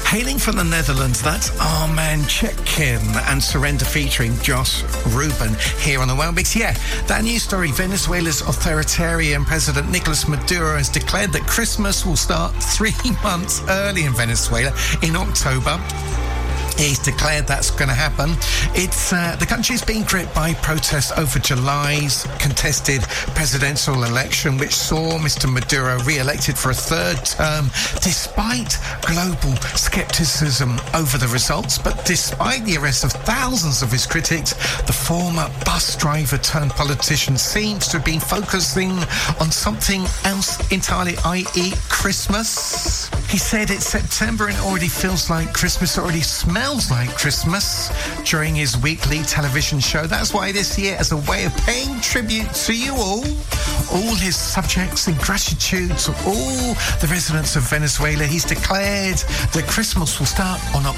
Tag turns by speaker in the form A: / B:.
A: Hailing from the Netherlands, that's our man Check-In and Surrender featuring Josh Rubin here on the Well Mix. Yeah, that news story, Venezuela's authoritarian President Nicolas Maduro has declared that Christmas will start 3 months early in Venezuela in October. He's declared that's going to happen. It's the country's been gripped by protests over July's contested presidential election, which saw Mr. Maduro re-elected for a third term, despite global skepticism over the results. But despite the arrest of thousands of his critics, the former bus driver turned politician seems to have been focusing on something else entirely, i.e. Christmas. He said it's September and it already feels like Christmas, already smells like Christmas during his weekly television show. That's why this year, as a way of paying tribute to you all his subjects, in gratitude to all the residents of Venezuela, he's declared that Christmas will start on October